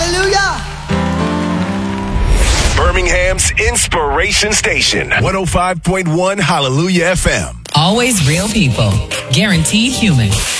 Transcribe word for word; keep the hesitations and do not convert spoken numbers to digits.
Hallelujah. Birmingham's Inspiration Station, one oh five point one Hallelujah F M. Always real people, guaranteed human.